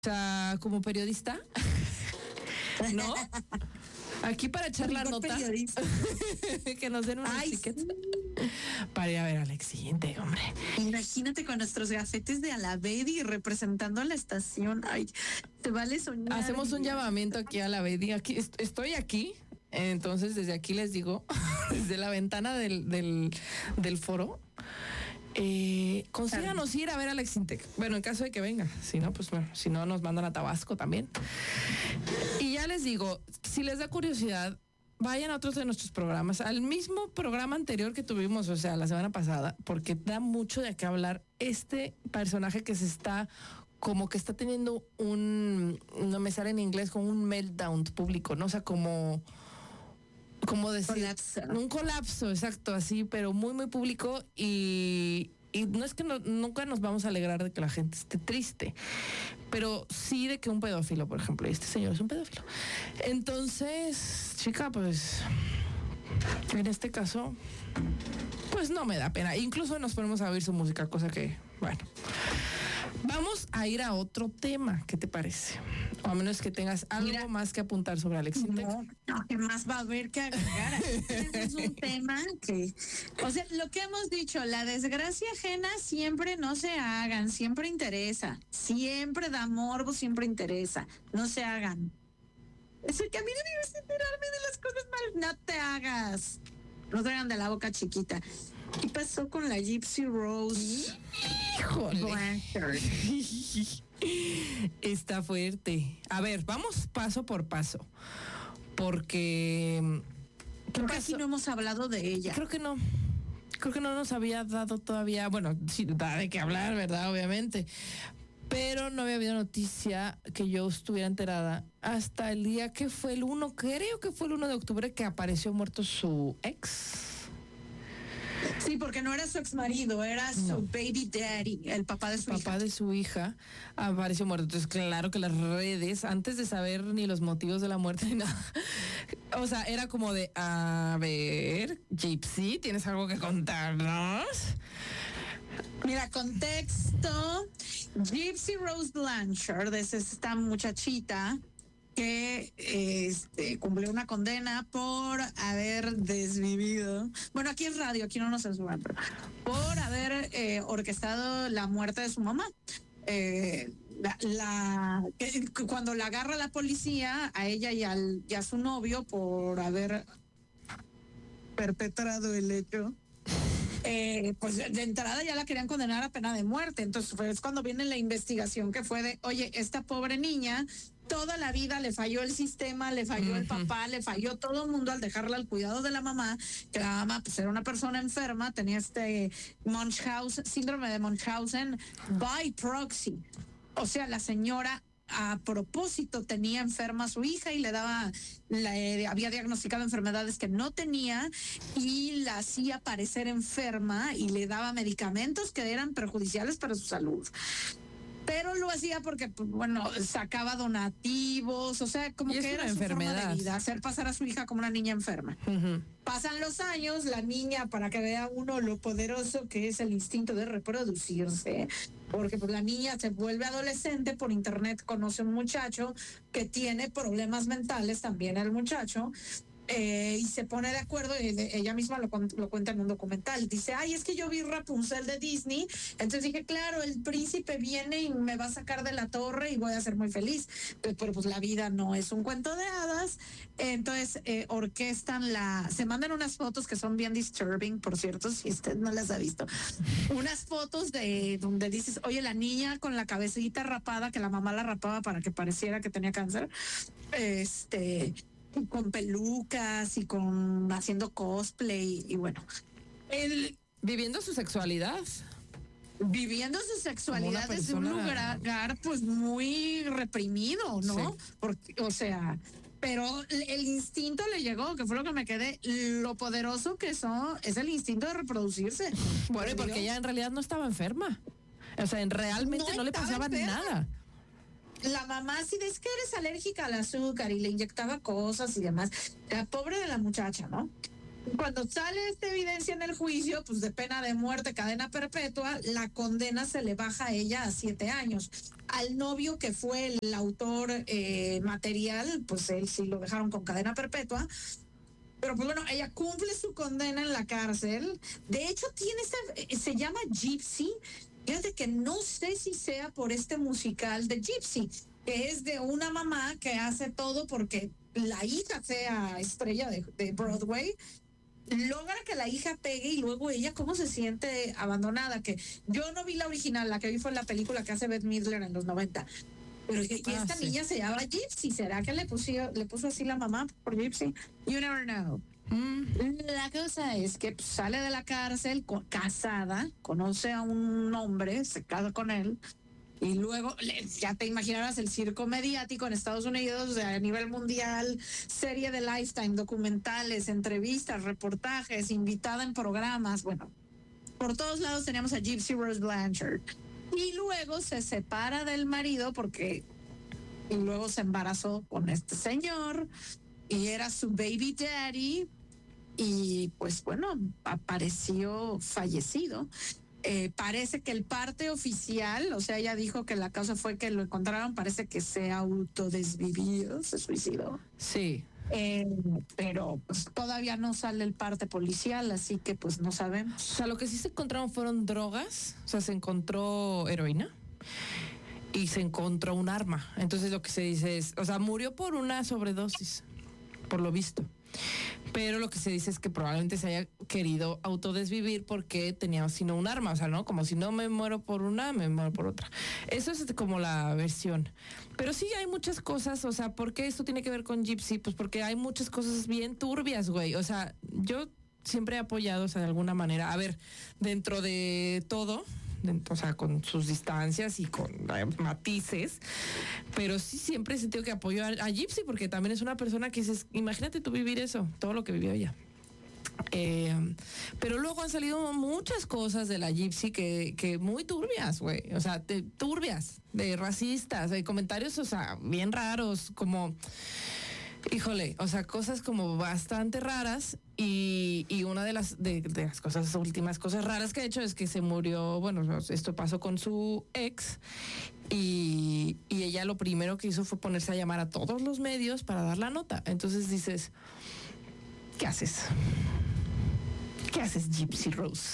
sea, como periodista, ¿no? Aquí para echar la nota, que nos den unos tickets para ir a ver al siguiente, hombre. Imagínate con nuestros gafetes de Alavedi representando a la estación. Ay, te vale soñar. Hacemos un llamamiento aquí a Alavedi. Aquí estoy aquí, entonces desde aquí les digo, desde la ventana del foro. Consíganos ir a ver a Alex Intec. Bueno, en caso de que venga, si no, pues bueno, si no nos mandan a Tabasco también. Y ya les digo, si les da curiosidad, vayan a otros de nuestros programas, al mismo programa anterior que tuvimos, o sea, la semana pasada, porque da mucho de qué hablar este personaje que se está como que está teniendo no me sale en inglés, como un meltdown público, ¿no? O sea, como decir, un colapso, exacto, así, pero muy, muy público y no es que nunca nos vamos a alegrar de que la gente esté triste, pero sí de que un pedófilo, por ejemplo, y este señor es un pedófilo. Entonces, chica, pues, en este caso, pues no me da pena. Incluso nos ponemos a oír su música, cosa que, bueno. Vamos a ir a otro tema, ¿qué te parece? O a menos que tengas algo más que apuntar sobre Alex Intec. No, ¿qué más va a haber que agregar? Es un tema que, o sea, lo que hemos dicho, la desgracia ajena siempre no se hagan, siempre interesa, siempre da morbo, siempre interesa, no se hagan. Es el que a mí no me gusta enterarme de las cosas mal, no te hagas, no te hagan de la boca chiquita. ¿Qué pasó con la Gypsy Rose? Híjole. Blanchard? Está fuerte. A ver, vamos paso por paso. Porque creo que aquí no hemos hablado de ella. Creo que no nos había dado todavía, bueno, sí, da de qué hablar, ¿verdad? Obviamente. Pero no había habido noticia que yo estuviera enterada hasta el día que fue creo que fue el 1 de octubre que apareció muerto su ex. Sí, porque no era su ex marido, era su baby daddy, el papá de su hija. Papá de su hija apareció muerto. Entonces, claro que las redes, antes de saber ni los motivos de la muerte ni nada, o sea, era como de, a ver, Gypsy, ¿tienes algo que contarnos? Mira, contexto, Gypsy Rose Blanchard, es esta muchachita que cumplió una condena por haber desvivido, bueno, aquí es radio, aquí no nos censuran, pero por haber orquestado la muerte de su mamá. Cuando la agarra la policía, a ella y a su novio por haber perpetrado el hecho, pues de entrada ya la querían condenar a pena de muerte. Entonces es cuando viene la investigación que fue de, oye, esta pobre niña toda la vida le falló el sistema, le falló el papá, le falló todo el mundo al dejarla al cuidado de la mamá, que la mamá pues era una persona enferma, tenía síndrome de Munchausen by proxy. O sea, la señora a propósito tenía enferma a su hija y había diagnosticado enfermedades que no tenía y la hacía parecer enferma y le daba medicamentos que eran perjudiciales para su salud. Pero lo hacía porque, pues, bueno, sacaba donativos, o sea, como que era su forma de vida, hacer pasar a su hija como una niña enferma. Pasan los años, la niña, para que vea uno lo poderoso que es el instinto de reproducirse, porque pues la niña se vuelve adolescente, por internet conoce un muchacho que tiene problemas mentales, también el muchacho, y se pone de acuerdo, y ella misma lo cuenta en un documental. Dice, ay, es que yo vi Rapunzel de Disney, entonces dije, claro, el príncipe viene y me va a sacar de la torre y voy a ser muy feliz, pero pues la vida no es un cuento de hadas. Entonces orquestan se mandan unas fotos que son bien disturbing, por cierto, si usted no las ha visto, unas fotos de donde dices, oye, la niña con la cabecita rapada, que la mamá la rapaba para que pareciera que tenía cáncer, con pelucas y haciendo cosplay y bueno, viviendo su sexualidad desde un lugar pues muy reprimido, ¿no? Sí. Porque, o sea, pero el instinto le llegó, que fue lo que me quedé, lo poderoso que es el instinto de reproducirse. Bueno, y porque ella en realidad no estaba enferma, o sea, realmente no le pasaba nada. La mamá, si es que eres alérgica al azúcar y le inyectaba cosas y demás. La pobre de la muchacha, ¿no? Cuando sale esta evidencia en el juicio, pues de pena de muerte, cadena perpetua, la condena se le baja a ella a 7 años. Al novio, que fue el autor material, pues él sí lo dejaron con cadena perpetua. Pero pues bueno, ella cumple su condena en la cárcel. De hecho, se llama Gypsy. Fíjate que no sé si sea por este musical de Gypsy, que es de una mamá que hace todo porque la hija sea estrella de Broadway. Logra que la hija pegue y luego ella cómo se siente abandonada, que yo no vi la original, la que vi fue la película que hace Bette Midler en los 90. Pero y esta niña se llama Gypsy. ¿Será que le puso así la mamá por Gypsy? You never know. La cosa es que sale de la cárcel casada, conoce a un hombre, se casa con él, y luego ya te imaginarás el circo mediático en Estados Unidos a nivel mundial, serie de Lifetime, documentales, entrevistas, reportajes, invitada en programas, bueno, por todos lados teníamos a Gypsy Rose Blanchard. Y luego se separa del marido y luego se embarazó con este señor y era su baby daddy y pues bueno, apareció fallecido. Parece que el parte oficial, o sea, ella dijo que la causa fue que lo encontraron, parece que se autodesvivió, se suicidó. Sí. Pero pues todavía no sale el parte policial, así que pues no sabemos. O sea, lo que sí se encontraron fueron drogas, o sea, se encontró heroína y se encontró un arma. Entonces lo que se dice es, o sea, murió por una sobredosis, por lo visto. Pero lo que se dice es que probablemente se haya querido autodesvivir porque tenía sino un arma, o sea, ¿no? Como si no me muero por una, me muero por otra. Eso es como la versión. Pero sí hay muchas cosas, o sea, ¿por qué esto tiene que ver con Gypsy? Pues porque hay muchas cosas bien turbias, güey. O sea, yo siempre he apoyado, o sea, de alguna manera. A ver, dentro de todo, o sea, con sus distancias y con matices, pero sí siempre he sentido que apoyo a Gypsy porque también es una persona que dices, imagínate tú vivir eso, todo lo que vivió ella. Pero luego han salido muchas cosas de la Gypsy que muy turbias, güey, o sea, turbias, de racistas, de comentarios, o sea, bien raros, como... Híjole, o sea, cosas como bastante raras y una de las cosas, últimas cosas raras que ha hecho es que se murió, bueno, esto pasó con su ex y ella lo primero que hizo fue ponerse a llamar a todos los medios para dar la nota. Entonces dices, ¿qué haces? ¿Qué haces, Gypsy Rose?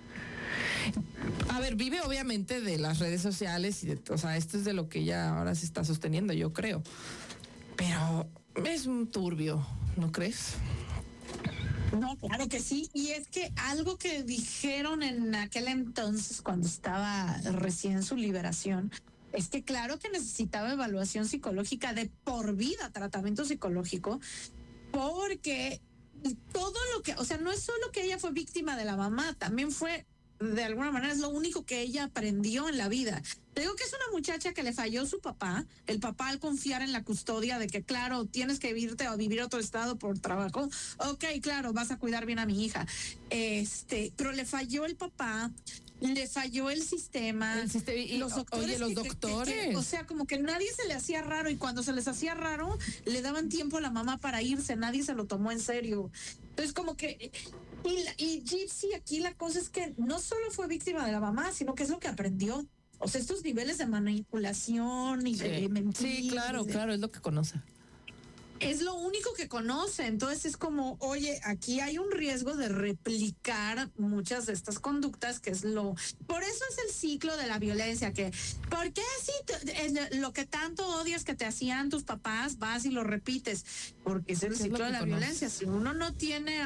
A ver, vive obviamente de las redes sociales y o sea, esto es de lo que ella ahora se está sosteniendo, yo creo. Pero es un turbio, ¿no crees? No, claro que sí. Y es que algo que dijeron en aquel entonces, cuando estaba recién su liberación, es que claro que necesitaba evaluación psicológica de por vida, tratamiento psicológico, porque todo lo que, o sea, no es solo que ella fue víctima de la mamá, también fue, de alguna manera, es lo único que ella aprendió en la vida. Te digo que es una muchacha que le falló su papá, el papá al confiar en la custodia de que, claro, tienes que irte a vivir a otro estado por trabajo. Ok, claro, vas a cuidar bien a mi hija. Pero le falló el papá, le falló el sistema. Y los doctores. Oye, los doctores. O sea, como que nadie se le hacía raro y cuando se les hacía raro, le daban tiempo a la mamá para irse, nadie se lo tomó en serio. Entonces, como que... Y Gypsy, aquí la cosa es que no solo fue víctima de la mamá, sino que es lo que aprendió. O sea, estos niveles de manipulación y de mentir. Sí, claro, es lo que conoce. Es lo único que conoce. Entonces es como, oye, aquí hay un riesgo de replicar muchas de estas conductas, que es por eso es el ciclo de la violencia, que, ¿por qué si lo que tanto odias que te hacían tus papás, vas y lo repites? Porque es el ciclo de la violencia. Si uno no tiene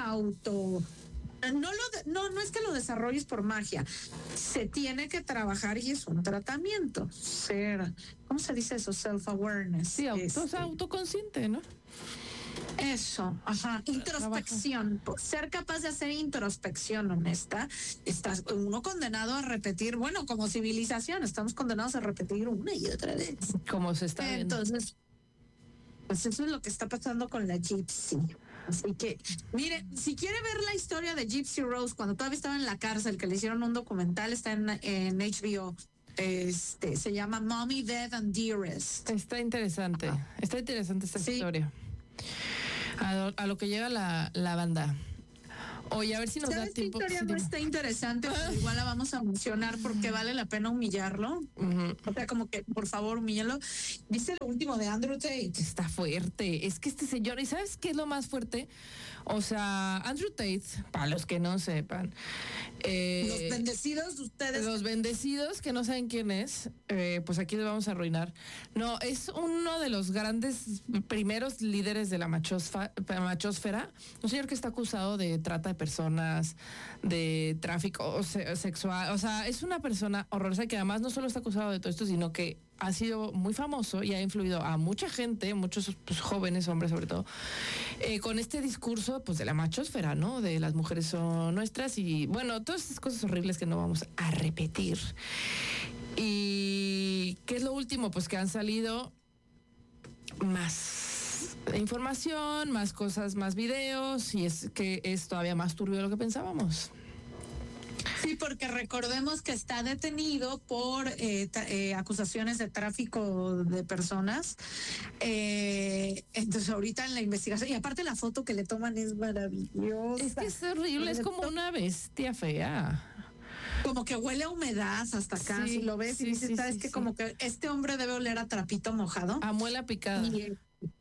no es que lo desarrolles por magia, se tiene que trabajar y es un tratamiento. ¿Cómo se dice eso? Self-awareness. Sí, autoconsciente, ¿no? Eso, ajá, introspección, ser capaz de hacer introspección honesta. Estás uno condenado a repetir, bueno, como civilización, estamos condenados a repetir una y otra vez. Como se está viendo. Entonces, pues eso es lo que está pasando con la Gypsy. Así que, mire, si quiere ver la historia de Gypsy Rose cuando todavía estaba en la cárcel, que le hicieron un documental, está en HBO. Se llama Mommy, Dead and Dearest. Está interesante esta historia. A lo que llega la banda. Oye, a ver si nos da ¿Sabes qué tiempo. historia Sí, no dime. está interesante? Pero igual la vamos a mencionar porque vale la pena humillarlo. Ujú. O sea, como que, por favor, humíllalo. ¿Viste lo último de Andrew Tate? Está fuerte. Es que este señor, ¿y sabes qué es lo más fuerte? O sea, Andrew Tate, para los que no sepan, Los bendecidos, ustedes. los bendecidos que no saben quién es, pues aquí les vamos a arruinar. No, es uno de los grandes primeros líderes de la machosfera, un señor que está acusado de trata de personas, de tráfico sexual, o sea, es una persona horrorosa que además no solo está acusado de todo esto, sino que ha sido muy famoso y ha influido a mucha gente, muchos pues, jóvenes, hombres sobre todo, con este discurso pues de la machosfera, ¿no? De las mujeres son nuestras y bueno, todas esas cosas horribles que no vamos a repetir. ¿Y qué es lo último? Pues que han salido más información, más cosas, más videos y es que es todavía más turbio de lo que pensábamos. Sí, porque recordemos que está detenido por acusaciones de tráfico de personas. Entonces, ahorita en la investigación, y aparte la foto que le toman es maravillosa. Es que es horrible, es como una bestia fea. Como que huele a humedad hasta acá, Sí, si lo ves sí, y dices, sí, ¿sabes sí, qué? sí. Como que este hombre debe oler a trapito mojado. A muela picada. Y,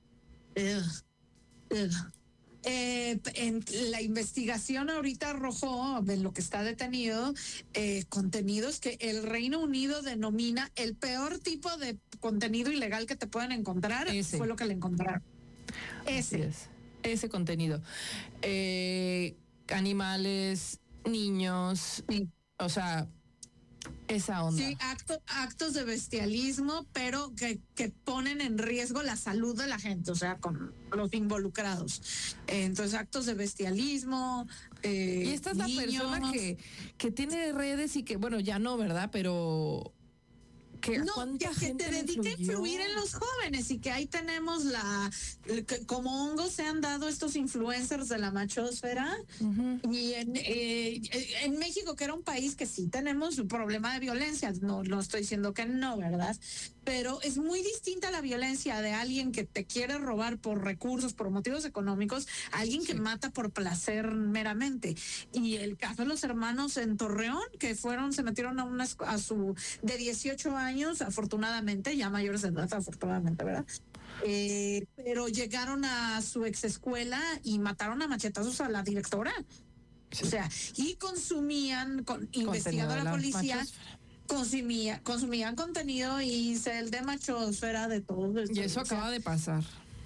ugh. En la investigación ahorita arrojó, en lo que está detenido, contenidos que el Reino Unido denomina el peor tipo de contenido ilegal que te pueden encontrar. Ese. Fue lo que le encontraron. Así es. Ese contenido. Animales, niños, Sí. o sea, esa onda. Sí, actos de bestialismo, pero que ponen en riesgo la salud de la gente, o sea, con los involucrados. Entonces, actos de bestialismo. Y esta es la persona que tiene redes y que, bueno, ya no, ¿verdad? Pero que No, cuánta que gente te le dedique a influyó. influir en los jóvenes y que ahí tenemos como hongos se han dado estos influencers de la machosfera. Ujú. Y en México, que era un país que sí tenemos un problema de violencia, no estoy diciendo que no, ¿verdad? Pero es muy distinta la violencia de alguien que te quiere robar por recursos, por motivos económicos, a alguien que mata por placer meramente. Y el caso de los hermanos en Torreón, que se metieron a su de 18 años, afortunadamente, ya mayores de edad, afortunadamente, ¿verdad? Pero llegaron a su ex escuela y mataron a machetazos a la directora. Sí. O sea, y investigando a la policía, machosfera. consumían contenido incel de machosfera de todo esto. Y eso acaba de pasar.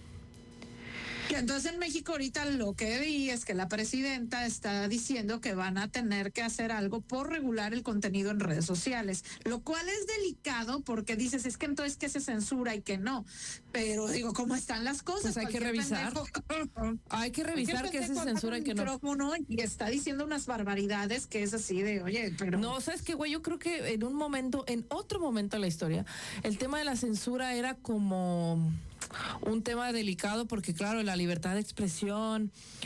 Que entonces en México ahorita lo que vi es que la presidenta está diciendo que van a tener que hacer algo por regular el contenido en redes sociales, lo cual es delicado porque dices, es que entonces que se censura y que no. Pero digo, ¿cómo están las cosas? Pues hay que revisar. Hay que revisar qué se censura y qué no. Y está diciendo unas barbaridades que es así de, oye, pero... No, ¿sabes qué, güey? Yo creo que en otro momento de la historia, el tema de la censura era como un tema delicado porque, claro, la libertad de expresión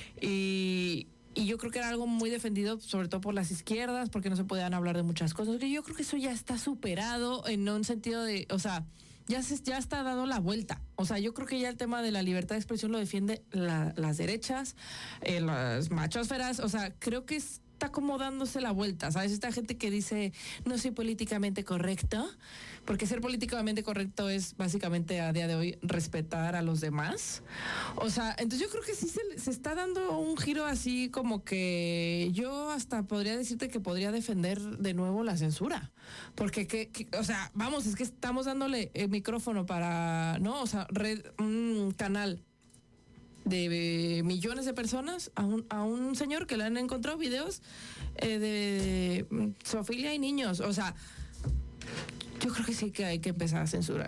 y yo creo que era algo muy defendido, sobre todo por las izquierdas, porque no se podían hablar de muchas cosas. Yo creo que eso ya está superado en un sentido de, o sea, ya está dado la vuelta. O sea, yo creo que ya el tema de la libertad de expresión lo defiende las derechas, las machosferas. O sea, creo que está como dándose la vuelta, ¿sabes? Esta gente que dice, no soy políticamente correcto, porque ser políticamente correcto es básicamente a día de hoy respetar a los demás. O sea, entonces yo creo que sí se está dando un giro así como que yo hasta podría decirte que podría defender de nuevo la censura. Porque, o sea, vamos, es que estamos dándole el micrófono para, ¿no? O sea, un canal de millones de personas a un señor que le han encontrado videos de zoofilia y niños. O sea, yo creo que sí que hay que empezar a censurar.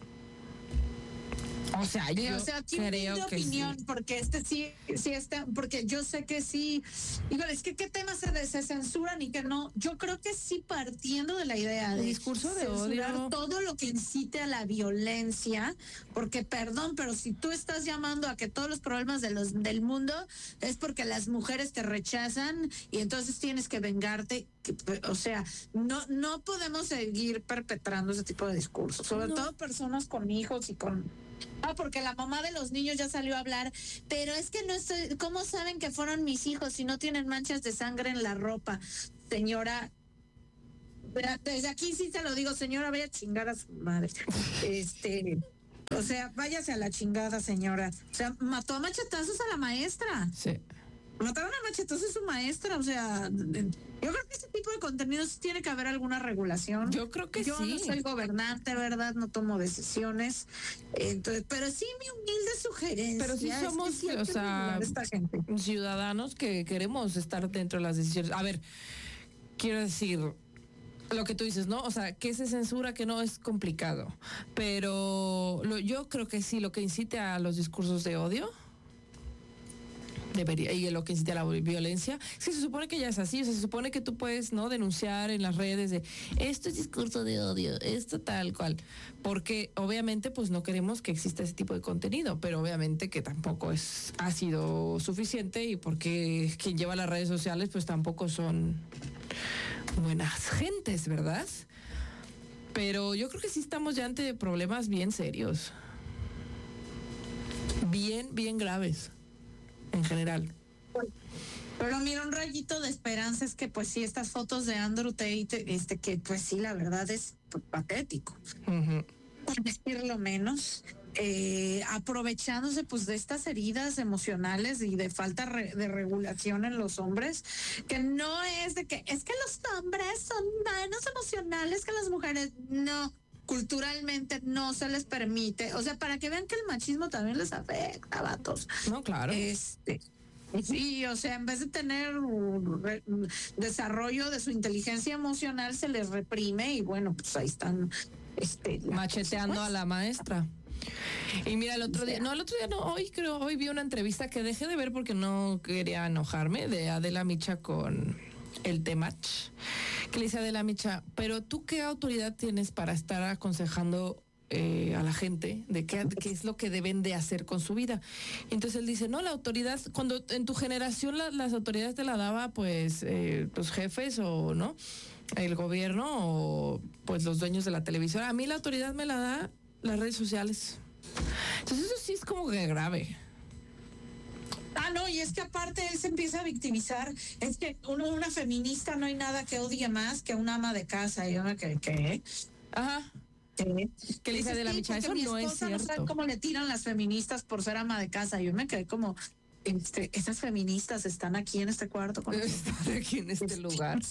O sea, yo creo que opinión, sí. porque porque yo sé que sí. Híjole, es que qué temas se censuran y que no. Yo creo que sí, partiendo de la idea de discurso de censurar odio, todo lo que incite a la violencia, porque perdón, pero si tú estás llamando a que todos los problemas del mundo es porque las mujeres te rechazan y entonces tienes que vengarte, o sea, no podemos seguir perpetrando ese tipo de discursos, sobre todo personas con hijos y con... porque la mamá de los niños ya salió a hablar, pero es que no estoy, ¿cómo saben que fueron mis hijos si no tienen manchas de sangre en la ropa? Señora, desde aquí sí te lo digo, señora, vaya a chingar a su madre. O sea, váyase a la chingada, señora. O sea, mató a machetazos a la maestra. Sí. Mataron a machetazos a su maestra. O sea, yo creo que ese tipo de contenidos tiene que haber alguna regulación. Yo creo que yo sí. Yo no soy gobernante, ¿verdad? No tomo decisiones. Entonces, pero sí mi humilde sugerencia. Pero sí somos, sí o sea, esta gente. Ciudadanos que queremos estar dentro de las decisiones. A ver, quiero decir... Lo que tú dices, ¿no? O sea, que se censura, que no es complicado. Pero yo creo que sí, lo que incite a los discursos de odio debería, y lo que incite a la violencia, es que se supone que ya es así, o sea, se supone que tú puedes, ¿no?, denunciar en las redes de esto es discurso de odio, esto tal cual, porque obviamente pues no queremos que exista ese tipo de contenido, pero obviamente que tampoco ha sido suficiente, y porque quien lleva las redes sociales pues tampoco son buenas gentes, ¿verdad? Pero yo creo que sí estamos ya ante problemas bien serios, bien graves en general. Pero mira, un rayito de esperanza es que pues sí, estas fotos de Andrew Tate, que pues sí, la verdad es patético, por decirlo menos, aprovechándose pues de estas heridas emocionales y de falta de regulación en los hombres, que no es de que es que los hombres son menos emocionales que las mujeres, no. Culturalmente no se les permite, o sea, para que vean que el machismo también les afecta, vatos. No, claro. Sí, o sea, en vez de tener un desarrollo de su inteligencia emocional, se les reprime y bueno, pues ahí están macheteando a la maestra. Y mira, el otro día no, hoy vi una entrevista que dejé de ver porque no quería enojarme, de Adela Micha con el Temach, que le dice a Adela Micha, pero tú qué autoridad tienes para estar aconsejando a la gente de qué es lo que deben de hacer con su vida. Entonces él dice, no, la autoridad, cuando en tu generación las autoridades te la daba pues tus jefes o no, el gobierno o pues los dueños de la televisora. A mí la autoridad me la da las redes sociales. Entonces eso sí es como que grave. No, y es que aparte él se empieza a victimizar. Es que una feminista no hay nada que odie más que una ama de casa. Y yo me quedé, ¿qué? Ajá. ¿Qué le dice de la Micha? Eso no es cierto. No saben cómo le tiran las feministas por ser ama de casa. Yo me quedé como, esas feministas están aquí en este cuarto. Están aquí en este lugar.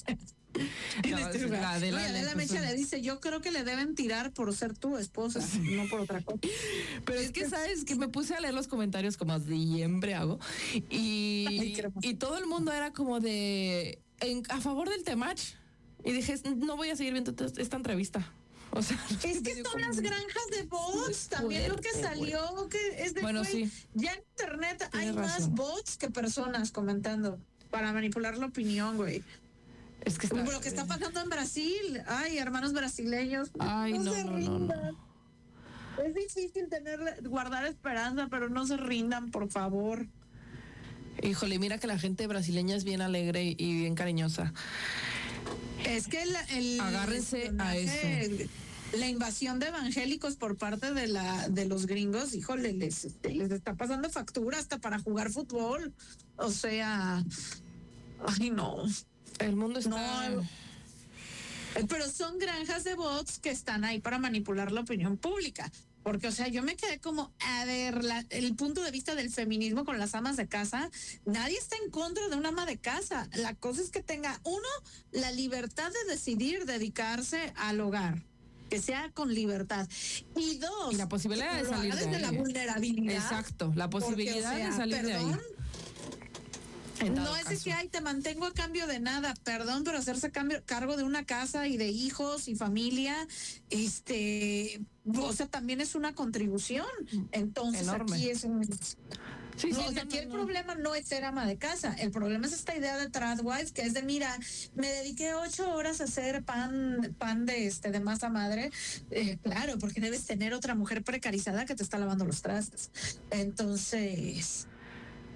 Adela Micha le dice, yo creo que le deben tirar por ser tu esposa, no por otra cosa. Pero es que sabes que me puse a leer los comentarios como siempre hago, y todo el mundo era como a favor del Temach, y dije, no voy a seguir viendo esta entrevista. O sea, es que son las granjas de bots, también lo que salió, que es de bueno, sí. Ya en internet hay razón. más bots que personas comentando para manipular la opinión, güey. Es que como lo que está pasando en Brasil. Ay, hermanos brasileños. Ay, no se rindan. Es difícil guardar esperanza, pero no se rindan, por favor. Híjole, mira que la gente brasileña es bien alegre y bien cariñosa. Es que agárrense a eso. La invasión de evangélicos por parte de los gringos, híjole, les está pasando factura hasta para jugar fútbol. O sea, ay, no. El mundo está... No, pero son granjas de bots que están ahí para manipular la opinión pública. Porque, o sea, yo me quedé como, a ver, el punto de vista del feminismo con las amas de casa, nadie está en contra de una ama de casa. La cosa es que tenga, uno, la libertad de decidir dedicarse al hogar, que sea con libertad. Y dos, y la posibilidad de salir de ahí. La vulnerabilidad. Exacto, la posibilidad de salir de ahí. No es de que, ay, te mantengo a cambio de nada, perdón, pero hacerse cargo de una casa y de hijos y familia, o sea, también es una contribución. Entonces, enorme. Aquí es un... Sí, no, aquí el problema no es ser ama de casa, el problema es esta idea de tradwives, que es de, mira, me dediqué 8 horas a hacer pan de masa madre, claro, porque debes tener otra mujer precarizada que te está lavando los trastes. Entonces...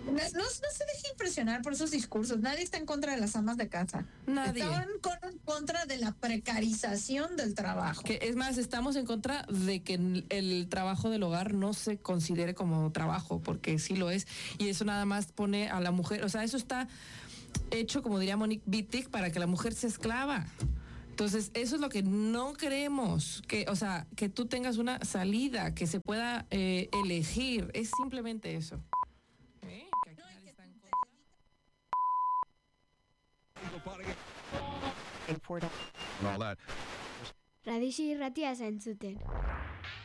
No se deje impresionar por esos discursos. Nadie está en contra de las amas de casa. Nadie. Estaban en contra de la precarización del trabajo. Que es más, estamos en contra de que el trabajo del hogar no se considere como trabajo, porque sí lo es. Y eso nada más pone a la mujer, o sea, eso está hecho, como diría Monique Wittig, para que la mujer sea esclava. Entonces, eso es lo que no queremos, que, o sea, que tú tengas una salida, que se pueda elegir, es simplemente eso. Que aquí nadie está en contra. Radixi irratia zentzuten.